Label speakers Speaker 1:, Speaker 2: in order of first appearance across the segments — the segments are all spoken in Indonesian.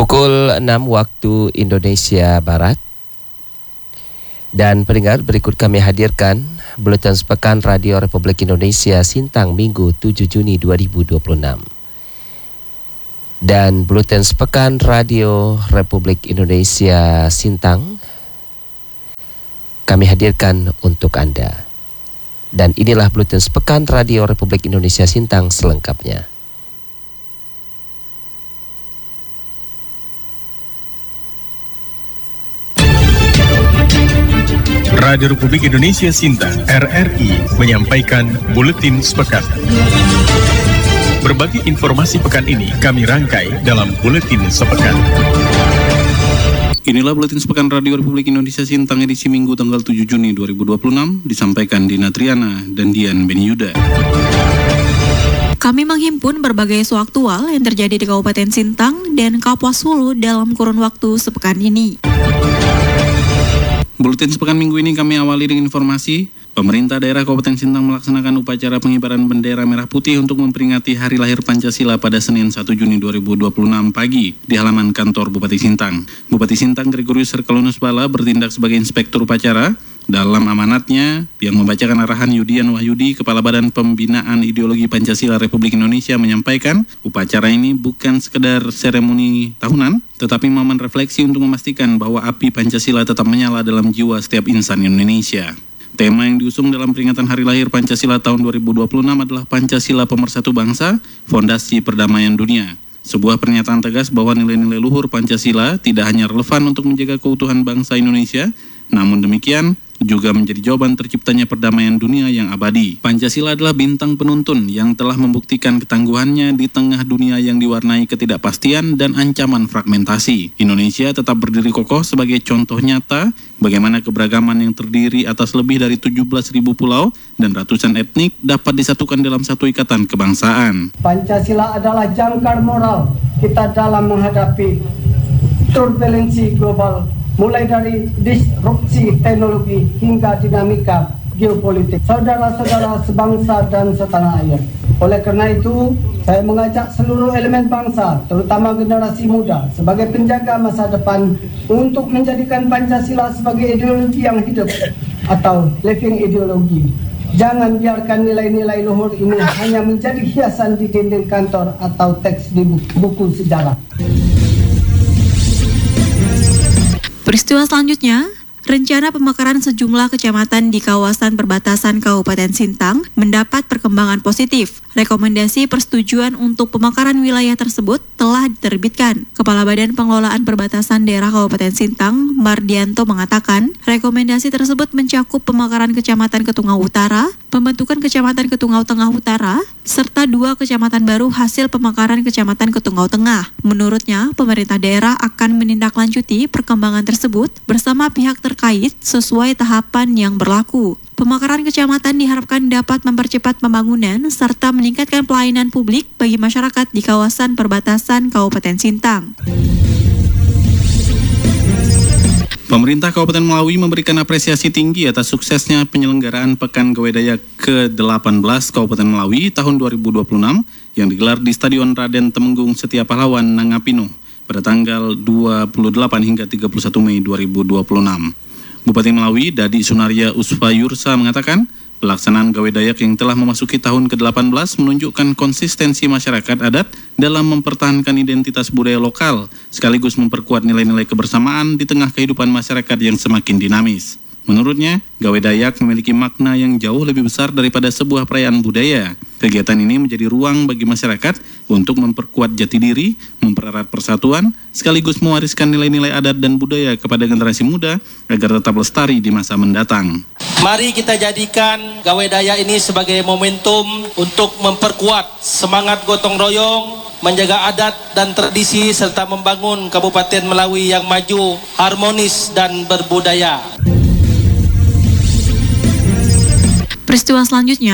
Speaker 1: Pukul 6 waktu Indonesia Barat. Dan pendengar, berikut kami hadirkan Buletin Sepekan Radio Republik Indonesia Sintang Minggu 7 Juni 2026. Dan Buletin Sepekan Radio Republik Indonesia Sintang kami hadirkan untuk Anda. Dan inilah Buletin Sepekan Radio Republik Indonesia Sintang selengkapnya.
Speaker 2: Radio Republik Indonesia Sintang, RRI, menyampaikan Buletin Sepekan. Berbagai informasi pekan ini kami rangkai dalam Buletin Sepekan.
Speaker 3: Inilah Buletin Sepekan Radio Republik Indonesia Sintang edisi Minggu tanggal 7 Juni 2026, disampaikan Dina Triana dan Dian Beniuda.
Speaker 4: Kami menghimpun berbagai isu aktual yang terjadi di Kabupaten Sintang dan Kapuas Hulu dalam kurun waktu sepekan ini.
Speaker 3: Buletin Sepekan Minggu ini kami awali dengan informasi pemerintah daerah Kabupaten Sintang melaksanakan upacara pengibaran bendera merah putih untuk memperingati hari lahir Pancasila pada Senin 1 Juni 2026 pagi di halaman kantor Bupati Sintang. Bupati Sintang Gregorius Serkalunus Bala bertindak sebagai inspektur upacara. Dalam amanatnya yang membacakan arahan, Yudian Wahyudi, Kepala Badan Pembinaan Ideologi Pancasila Republik Indonesia, menyampaikan upacara ini bukan sekedar seremoni tahunan, tetapi momen refleksi untuk memastikan bahwa api Pancasila tetap menyala dalam jiwa setiap insan Indonesia. Tema yang diusung dalam peringatan Hari Lahir Pancasila tahun 2026 adalah Pancasila Pemersatu Bangsa, Fondasi Perdamaian Dunia. Sebuah pernyataan tegas bahwa nilai-nilai luhur Pancasila tidak hanya relevan untuk menjaga keutuhan bangsa Indonesia, namun demikian juga menjadi jawaban terciptanya perdamaian dunia yang abadi. Pancasila adalah bintang penuntun yang telah membuktikan ketangguhannya di tengah dunia yang diwarnai ketidakpastian dan ancaman fragmentasi. Indonesia tetap berdiri kokoh sebagai contoh nyata bagaimana keberagaman yang terdiri atas lebih dari 17.000 pulau dan ratusan etnik dapat disatukan dalam satu ikatan kebangsaan.
Speaker 5: Pancasila adalah jangkar moral kita dalam menghadapi turbulensi global, mulai dari disrupsi teknologi hingga dinamika geopolitik. Saudara-saudara sebangsa dan setanah air. Oleh karena itu, saya mengajak seluruh elemen bangsa, terutama generasi muda, sebagai penjaga masa depan untuk menjadikan Pancasila sebagai ideologi yang hidup atau living ideologi. Jangan biarkan nilai-nilai luhur ini hanya menjadi hiasan di dinding kantor atau teks di buku sejarah.
Speaker 4: Peristiwa selanjutnya, rencana pemekaran sejumlah kecamatan di kawasan perbatasan Kabupaten Sintang mendapat perkembangan positif. Rekomendasi persetujuan untuk pemekaran wilayah tersebut telah diterbitkan. Kepala Badan Pengelolaan Perbatasan Daerah Kabupaten Sintang, Mardianto, mengatakan rekomendasi tersebut mencakup pemekaran Kecamatan Ketungau Utara, pembentukan Kecamatan Ketungau Tengah Utara, serta 2 kecamatan baru hasil pemekaran Kecamatan Ketungau Tengah. Menurutnya, pemerintah daerah akan menindaklanjuti perkembangan tersebut bersama pihak terkait sesuai tahapan yang berlaku. Pemekaran kecamatan diharapkan dapat mempercepat pembangunan serta meningkatkan pelayanan publik bagi masyarakat di kawasan perbatasan Kabupaten Sintang.
Speaker 3: Pemerintah Kabupaten Melawi memberikan apresiasi tinggi atas suksesnya penyelenggaraan Pekan Gawe ke-18 Kabupaten Melawi tahun 2026 yang digelar di Stadion Raden Temenggung Setia Pahlawan, Nangapino pada tanggal 28 hingga 31 Mei 2026. Bupati Melawi, Dadi Sunaria Usfayursa, mengatakan pelaksanaan Gawe Dayak yang telah memasuki tahun ke-18 menunjukkan konsistensi masyarakat adat dalam mempertahankan identitas budaya lokal, sekaligus memperkuat nilai-nilai kebersamaan di tengah kehidupan masyarakat yang semakin dinamis. Menurutnya, Gawe Dayak memiliki makna yang jauh lebih besar daripada sebuah perayaan budaya. Kegiatan ini menjadi ruang bagi masyarakat untuk memperkuat jati diri, mempererat persatuan, sekaligus mewariskan nilai-nilai adat dan budaya kepada generasi muda agar tetap lestari di masa mendatang.
Speaker 6: Mari kita jadikan Gawe Dayak ini sebagai momentum untuk memperkuat semangat gotong royong, menjaga adat dan tradisi, serta membangun Kabupaten Melawi yang maju, harmonis dan berbudaya.
Speaker 4: Peristiwa selanjutnya,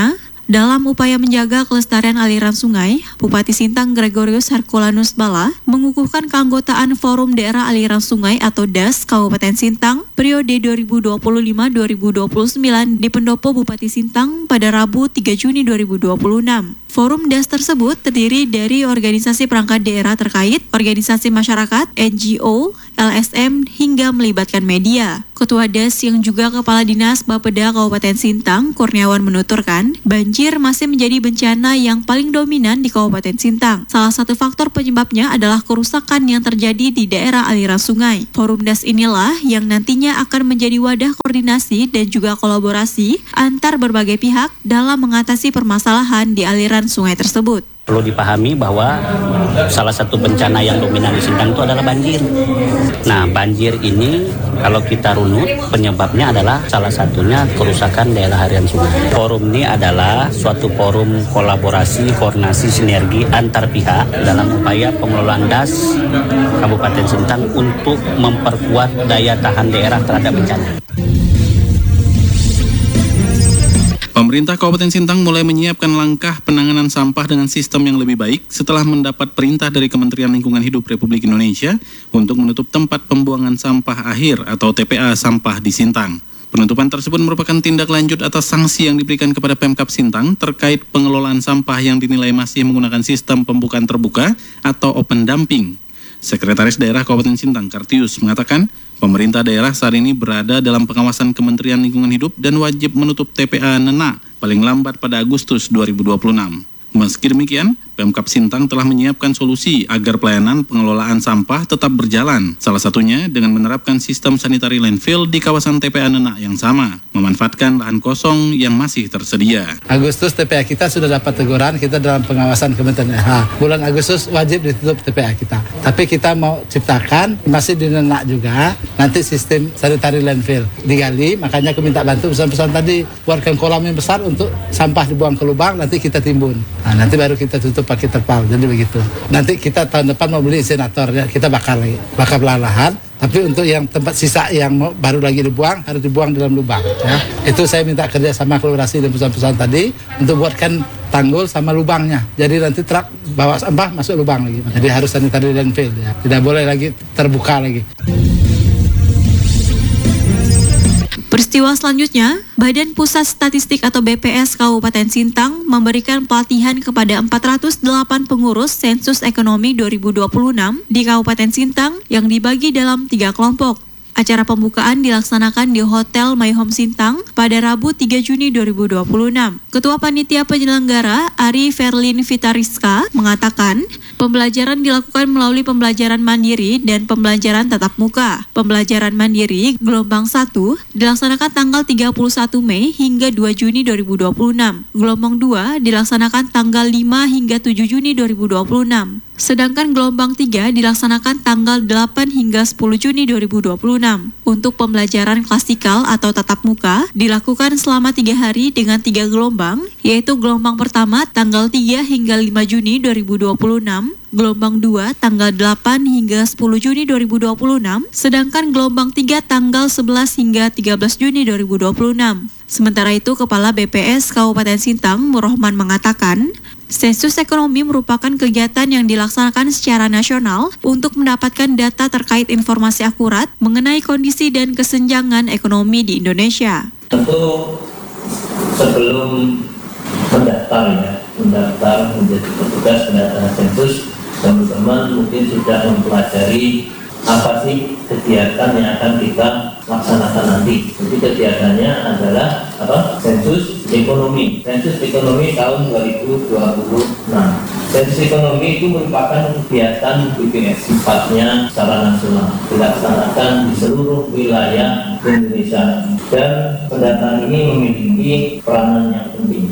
Speaker 4: Dalam upaya menjaga kelestarian aliran sungai, Bupati Sintang Gregorius Herculanus Bala mengukuhkan keanggotaan Forum Daerah Aliran Sungai atau DAS Kabupaten Sintang periode 2025-2029 di Pendopo Bupati Sintang pada Rabu 3 Juni 2026. Forum DAS tersebut terdiri dari organisasi perangkat daerah terkait, organisasi masyarakat, NGO, LSM, hingga melibatkan media. Ketua DAS yang juga Kepala Dinas Bapeda Kabupaten Sintang, Kurniawan menuturkan, banjir masih menjadi bencana yang paling dominan di Kabupaten Sintang. Salah satu faktor penyebabnya adalah kerusakan yang terjadi di daerah aliran sungai. Forum DAS inilah yang nantinya akan menjadi wadah koordinasi dan juga kolaborasi antar berbagai pihak dalam mengatasi permasalahan di aliran sungai tersebut.
Speaker 7: Perlu dipahami bahwa salah satu bencana yang dominan di Sintang itu adalah banjir. Nah, banjir ini kalau kita runut penyebabnya adalah salah satunya kerusakan daerah aliran sungai. Forum ini adalah suatu forum kolaborasi, koordinasi, sinergi antar pihak dalam upaya pengelolaan DAS Kabupaten Sintang untuk memperkuat daya tahan daerah terhadap bencana.
Speaker 3: Pemerintah Kabupaten Sintang mulai menyiapkan langkah penanganan sampah dengan sistem yang lebih baik setelah mendapat perintah dari Kementerian Lingkungan Hidup Republik Indonesia untuk menutup tempat pembuangan sampah akhir atau TPA sampah di Sintang. Penutupan tersebut merupakan tindak lanjut atas sanksi yang diberikan kepada Pemkab Sintang terkait pengelolaan sampah yang dinilai masih menggunakan sistem pembukaan terbuka atau open dumping. Sekretaris Daerah Kabupaten Sintang, Kartius, mengatakan pemerintah daerah saat ini berada dalam pengawasan Kementerian Lingkungan Hidup dan wajib menutup TPA Nena paling lambat pada Agustus 2026. Meski demikian, Pemkab Sintang telah menyiapkan solusi agar pelayanan pengelolaan sampah tetap berjalan. Salah satunya dengan menerapkan sistem sanitary landfill di kawasan TPA Nena yang sama, memanfaatkan lahan kosong yang masih tersedia.
Speaker 8: Agustus TPA kita sudah dapat teguran, kita dalam pengawasan Kementerian LH. Bulan Agustus wajib ditutup TPA kita. Tapi kita mau ciptakan, masih di Nena juga, nanti sistem sanitary landfill digali, makanya aku minta bantu pesan-pesan tadi, buatkan kolam yang besar untuk sampah dibuang ke lubang, nanti kita timbun. Nah, nanti baru kita tutup pakai terpal, jadi begitu. Nanti kita tahun depan mau beli insinerator, ya, kita bakar lagi, bakar lahan. Tapi untuk yang tempat sisa yang baru lagi dibuang, harus dibuang dalam lubang. Ya. Itu saya minta kerja sama kolaborasi dan perusahaan-perusahaan tadi untuk buatkan tanggul sama lubangnya. Jadi nanti truk bawa sampah masuk lubang lagi. Jadi harus sanitary landfill, ya. Tidak boleh lagi terbuka lagi.
Speaker 4: Peristiwa selanjutnya, Badan Pusat Statistik atau BPS Kabupaten Sintang memberikan pelatihan kepada 408 pengurus sensus ekonomi 2026 di Kabupaten Sintang yang dibagi dalam 3 kelompok. Acara pembukaan dilaksanakan di Hotel My Home Sintang pada Rabu 3 Juni 2026. Ketua Panitia Penyelenggara Ari Verlin Vitariska mengatakan, pembelajaran dilakukan melalui pembelajaran mandiri dan pembelajaran tatap muka. Pembelajaran mandiri gelombang 1 dilaksanakan tanggal 31 Mei hingga 2 Juni 2026. Gelombang 2 dilaksanakan tanggal 5 hingga 7 Juni 2026. Sedangkan gelombang 3 dilaksanakan tanggal 8 hingga 10 Juni 2026. Untuk pembelajaran klasikal atau tatap muka dilakukan selama 3 hari dengan 3 gelombang, yaitu gelombang pertama tanggal 3 hingga 5 Juni 2026, gelombang 2 tanggal 8 hingga 10 Juni 2026, sedangkan gelombang 3 tanggal 11 hingga 13 Juni 2026. Sementara itu, Kepala BPS Kabupaten Sintang, Murrohman mengatakan, sensus ekonomi merupakan kegiatan yang dilaksanakan secara nasional untuk mendapatkan data terkait informasi akurat mengenai kondisi dan kesenjangan ekonomi di Indonesia.
Speaker 9: Tentu sebelum mendaftar menjadi petugas pendaftaran sensus, teman-teman mungkin sudah mempelajari apa sih kegiatan yang akan kita laksanakan nanti. Jadi kegiatannya adalah sensus ekonomi. Sensus ekonomi tahun 2026. Sensus ekonomi itu merupakan kegiatan BPS, sifatnya secara nasional, dilaksanakan di seluruh wilayah Indonesia, dan pendataan ini memiliki peranan yang penting.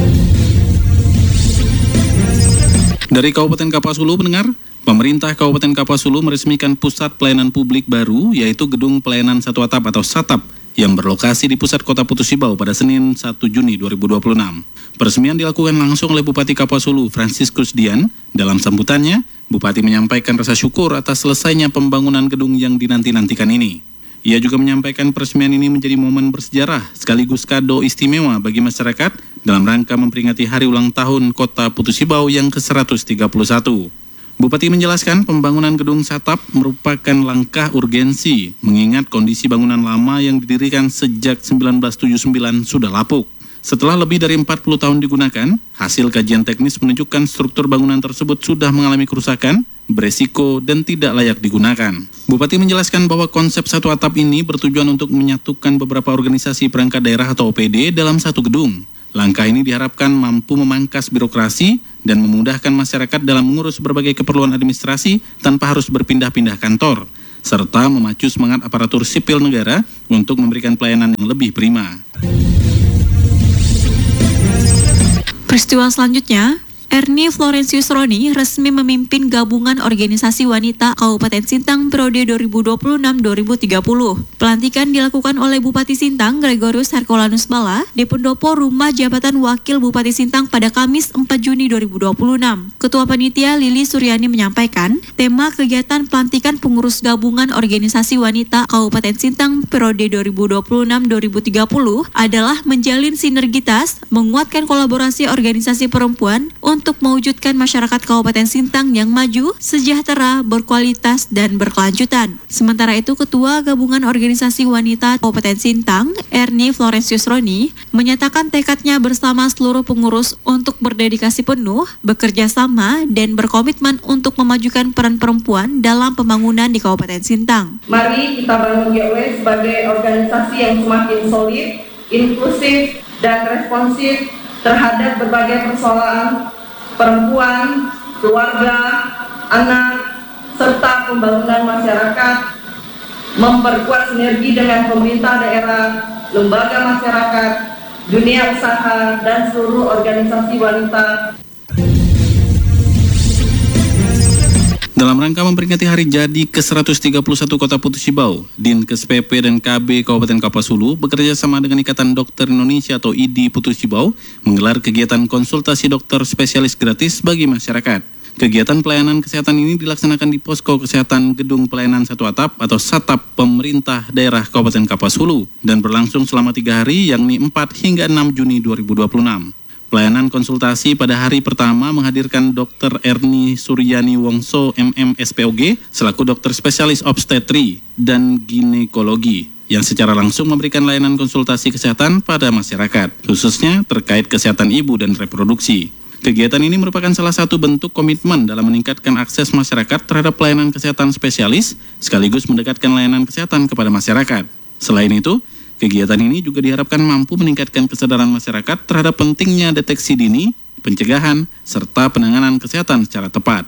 Speaker 3: Dari Kabupaten Kapuas Hulu, pendengar, pemerintah Kabupaten Kapuas Hulu meresmikan pusat pelayanan publik baru, yaitu Gedung Pelayanan Satu Atap atau SATAP, yang berlokasi di pusat kota Putus Ibau pada Senin 1 Juni 2026. Peresmian dilakukan langsung oleh Bupati Kapuas Hulu, Franciscus Dian. Dalam sambutannya, Bupati menyampaikan rasa syukur atas selesainya pembangunan gedung yang dinanti-nantikan ini. Ia juga menyampaikan peresmian ini menjadi momen bersejarah sekaligus kado istimewa bagi masyarakat dalam rangka memperingati hari ulang tahun Kota Putu Sibau yang ke-131. Bupati menjelaskan pembangunan gedung Satap merupakan langkah urgensi mengingat kondisi bangunan lama yang didirikan sejak 1979 sudah lapuk. Setelah lebih dari 40 tahun digunakan, hasil kajian teknis menunjukkan struktur bangunan tersebut sudah mengalami kerusakan, beresiko, dan tidak layak digunakan. Bupati menjelaskan bahwa konsep satu atap ini bertujuan untuk menyatukan beberapa organisasi perangkat daerah atau OPD dalam satu gedung. Langkah ini diharapkan mampu memangkas birokrasi dan memudahkan masyarakat dalam mengurus berbagai keperluan administrasi tanpa harus berpindah-pindah kantor, serta memacu semangat aparatur sipil negara untuk memberikan pelayanan yang lebih prima.
Speaker 4: Peristiwa selanjutnya, Ernie Florentius Roni resmi memimpin gabungan organisasi wanita Kabupaten Sintang periode 2026-2030. Pelantikan dilakukan oleh Bupati Sintang Gregorius Herculanus Bala di pendopo Rumah Jabatan Wakil Bupati Sintang pada Kamis 4 Juni 2026. Ketua Panitia Lili Suryani menyampaikan, tema kegiatan pelantikan pengurus gabungan organisasi wanita Kabupaten Sintang periode 2026-2030 adalah menjalin sinergitas, menguatkan kolaborasi organisasi perempuan untuk mewujudkan masyarakat Kabupaten Sintang yang maju, sejahtera, berkualitas, dan berkelanjutan. Sementara itu, Ketua Gabungan Organisasi Wanita Kabupaten Sintang, Ernie Florentius Roni, menyatakan tekadnya bersama seluruh pengurus untuk berdedikasi penuh, bekerja sama, dan berkomitmen untuk memajukan peran perempuan dalam pembangunan di Kabupaten Sintang.
Speaker 10: Mari kita bangun GOW sebagai organisasi yang semakin solid, inklusif, dan responsif terhadap berbagai persoalan perempuan, keluarga, anak, serta pembangunan masyarakat, memperkuat sinergi dengan pemerintah daerah, lembaga masyarakat, dunia usaha, dan seluruh organisasi wanita.
Speaker 3: Dalam rangka memperingati hari jadi ke-131 Kota Putu Sibau, Dinkes PP dan KB Kabupaten Kapuas Hulu bekerja sama dengan Ikatan Dokter Indonesia atau IDI Putu Sibau menggelar kegiatan konsultasi dokter spesialis gratis bagi masyarakat. Kegiatan pelayanan kesehatan ini dilaksanakan di Posko Kesehatan Gedung Pelayanan Satu Atap atau SATAP Pemerintah Daerah Kabupaten Kapuas Hulu dan berlangsung selama 3 hari yakni 4 hingga 6 Juni 2026. Pelayanan konsultasi pada hari pertama menghadirkan Dr. Ernie Suryani Wongso MM SPOG selaku dokter spesialis obstetri dan ginekologi yang secara langsung memberikan layanan konsultasi kesehatan pada masyarakat, khususnya terkait kesehatan ibu dan reproduksi. Kegiatan ini merupakan salah satu bentuk komitmen dalam meningkatkan akses masyarakat terhadap pelayanan kesehatan spesialis sekaligus mendekatkan layanan kesehatan kepada masyarakat. Selain itu, kegiatan ini juga diharapkan mampu meningkatkan kesadaran masyarakat terhadap pentingnya deteksi dini, pencegahan, serta penanganan kesehatan secara tepat.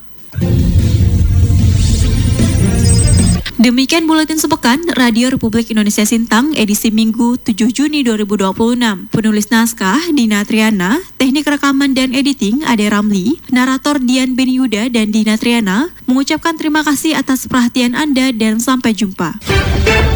Speaker 4: Demikian Buletin Sepekan Radio Republik Indonesia Sintang edisi Minggu 7 Juni 2026. Penulis naskah Dina Triana, teknik rekaman dan editing Ade Ramli, narator Dian Beniuda dan Dina Triana mengucapkan terima kasih atas perhatian Anda dan sampai jumpa.